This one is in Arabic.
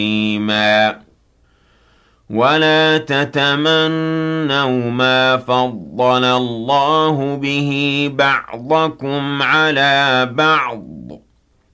ولا تتمنوا ما فضل الله به بعضكم على بعض